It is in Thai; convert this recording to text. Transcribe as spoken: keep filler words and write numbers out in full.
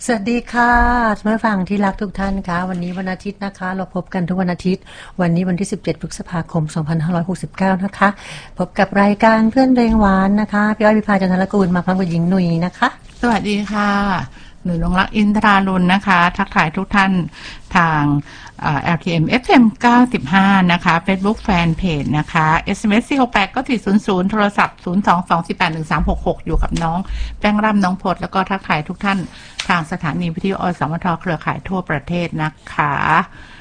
สวัสดีค่ะท่านผู้ฟังที่รักทุกท่านค่ะวันนี้วันอาทิตย์นะคะเราพบกันทุกวันอาทิตย์วันนี้วันที่สิบเจ็ดพฤษภาคมสองพันห้าร้อยหกสิบเก้านะคะพบกับรายการเพื่อนเพลงหวานนะคะพี่อ้อยพิพาจันทรกูลมาพร้อมกับหญิงหนุ่ยนะคะสวัสดีค่ะหนูนงรักอินทราลุนนะคะทักทายทุกท่านทาง แอล ที เอ็ม เอฟ เอ็ม เก้าสิบห้านะคะ Facebook Fanpage นะคะ เอส เอ็ม เอส สี่ หก แปด ก็สี่ ศูนย์ ศูนย์โทรศัพท์ศูนย์ สอง สอง สี่ แปด หนึ่ง สาม หก หกอยู่กับน้องแป้งร่ำน้องพดแล้วก็ทักทายทุกท่านทางสถานีวิทยุอสมทเครือข่ายทั่วประเทศนะคะ